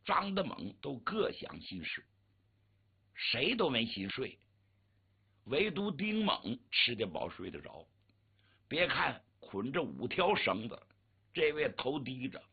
张德猛都各想心事，谁都没心睡，唯独丁猛吃得饱睡得着。别看捆着5条绳子，这位头低着，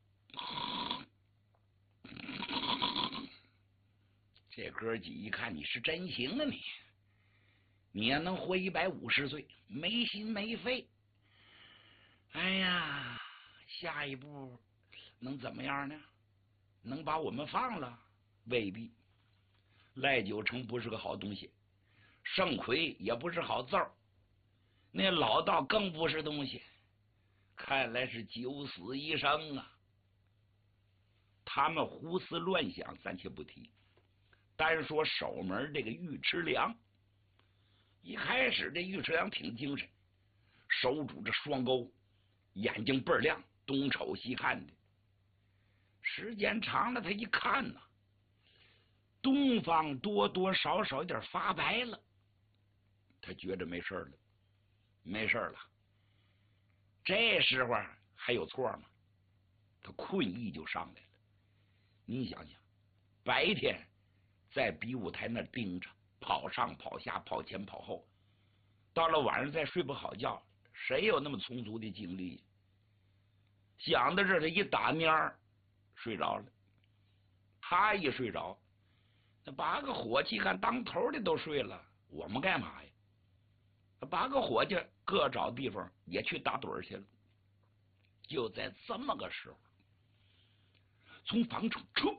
这哥几一看你是真行啊，你也能活150岁，没心没肺。哎呀，下一步能怎么样呢？能把我们放了？未必。赖九成不是个好东西，盛奎也不是好字儿，那老道更不是东西，看来是九死一生啊！他们胡思乱想暂且不提，单说守门这个尉迟良，一开始这尉迟良挺精神，手拄着双钩，眼睛倍儿亮，东瞅西看的。时间长了，他一看呐，东方多多少少有点发白了，他觉着没事了，没事了。这时候还有错吗？他困意就上来了。你想想，白天在比武台那盯着，跑上跑下，跑前跑后，到了晚上再睡不好觉，谁有那么充足的精力？想到这儿，他一打面儿睡着了。他一睡着，那8个伙计看当头的都睡了，我们干嘛呀？8个伙计各找地方也去打盹去了。就在这么个时候，从房中出，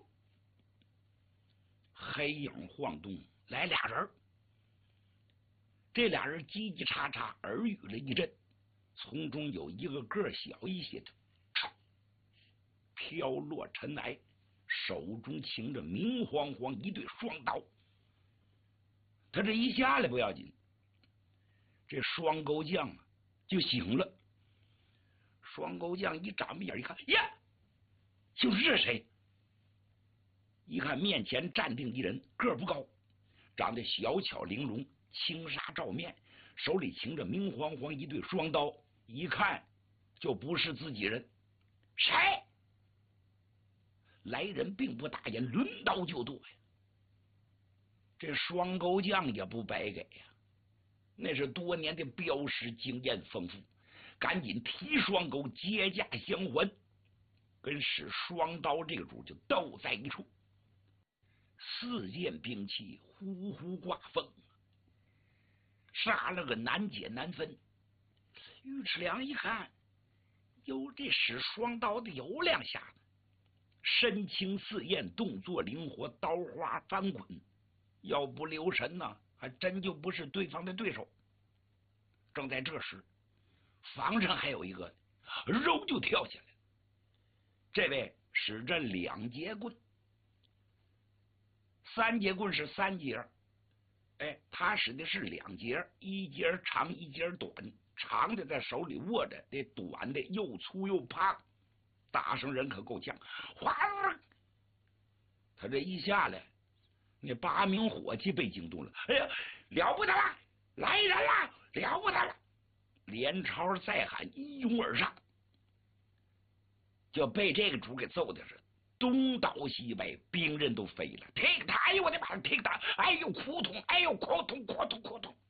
黑影晃动，来俩人。这俩人叽叽喳喳耳语了一阵，从中有一个个小一些的，飘落尘埃，手中擎着明晃晃一对双刀。他这一下来不要紧，这双钩匠啊就醒了。双钩匠一眨巴眼一看，呀，就是这谁？一看面前站定一人，个儿不高，长得小巧玲珑，轻纱罩面，手里擎着明晃晃一对双刀，一看就不是自己人。谁？来人并不打眼，抡刀就剁呀。这双钩匠也不白给呀，那是多年的镖师，经验丰富，赶紧提双钩，接驾相还，跟使双刀这个主就斗在一处。4件兵器呼呼刮风，杀了个难解难分。尉迟良一看，哟，这使双刀的有两下子，身轻似燕，动作灵活，刀花翻滚，要不留神呢，还真就不是对方的对手。正在这时，房上还有一个肉就跳下来了。这位使着2节棍，3节棍是3节，他使的是2节，1节长1节短，长的在手里握着，这短的又粗又胖，打生人可够呛。哗！他这一下来，那8名伙计被惊动了。哎呀，了不得了，来人了，了不得了！连超再喊，一拥而上，就被这个主给揍的是东倒西歪，兵刃都飞了。踢他！哎呦我的妈！踢他！哎呦扑通！哎呦扑通！扑通！扑通！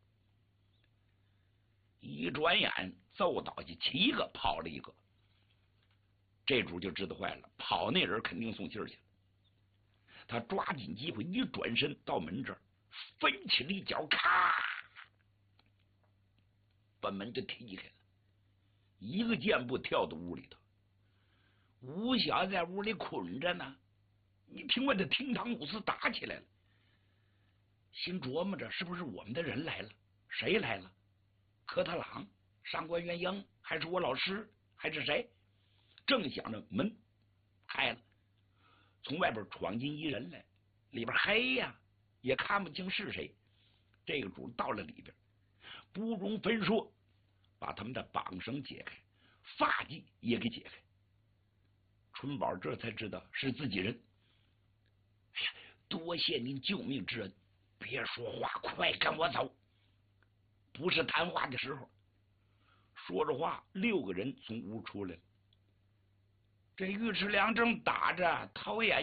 一转眼揍倒去7个，跑了1个。这主就知道坏了，跑那人肯定送信去了。他抓紧机会一转身到门这儿，飞起了一脚，咔，把门就踢开了。一个箭步跳到屋里头，吴小在屋里捆着呢。一听我这厅堂五四打起来了，心琢磨着是不是我们的人来了？谁来了？科特朗、上官元英，还是我老师，还是谁？正想着，门开了，从外边闯进一人来，里边黑呀，也看不清是谁。这个主到了里边，不容分说，把他们的绑绳解开，发髻也给解开。春宝这才知道是自己人。哎呀，多谢您救命之恩，别说话，快跟我走，不是谈话的时候。说着话，6个人从屋出来了。这尉迟良正打着，头也